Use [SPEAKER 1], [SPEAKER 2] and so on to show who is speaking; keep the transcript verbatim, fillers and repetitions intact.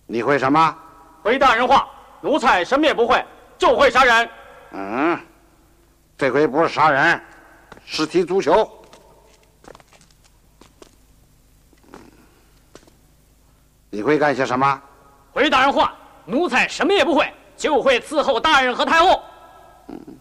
[SPEAKER 1] 你会什么？
[SPEAKER 2] 回大人话，奴才什么也不会，就会杀人。
[SPEAKER 1] 嗯，这回不是杀人，是踢足球。你会干些什么？
[SPEAKER 2] 回大人话，奴才什么也不会，就会伺候大人和太后。